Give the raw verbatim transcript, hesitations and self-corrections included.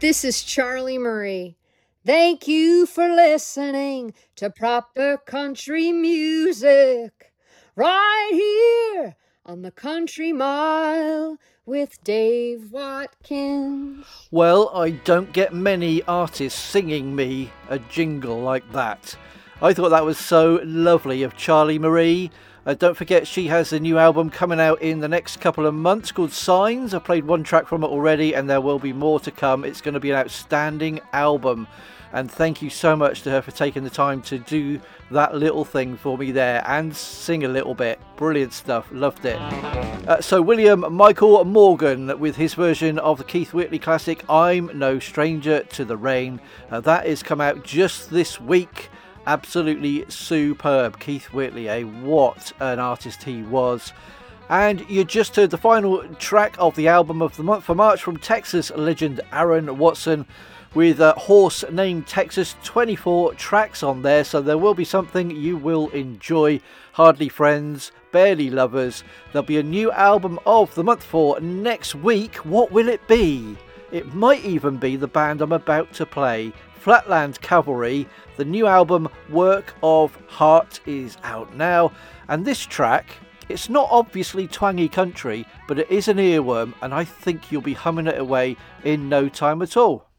This is Charlie Marie. Thank you for listening to proper country music right here on the Country Mile with Dave Watkins. Well, I don't get many artists singing me a jingle like that. I thought that was so lovely of Charlie Marie. Uh, don't forget she has a new album coming out in the next couple of months called Signs. I played one track from it already and there will be more to come. It's going to be an outstanding album. And thank you so much to her for taking the time to do that little thing for me there and sing a little bit. Brilliant stuff. Loved it. Uh, so William Michael Morgan with his version of the Keith Whitley classic I'm No Stranger to the Rain. Uh, that is come out just this week. Absolutely superb. Keith Whitley, eh? What an artist he was. And you just heard the final track of the album of the month for March from Texas legend Aaron Watson with a horse named Texas. Twenty-four tracks on there, so there will be something you will enjoy. Hardly Friends, Barely Lovers. There'll be a new album of the month for next week. What will it be? It might even be the band I'm about to play, Flatland Cavalry. The new album Work of Heart is out now, and this track, it's not obviously twangy country, but it is an earworm, and I think you'll be humming it away in no time at all.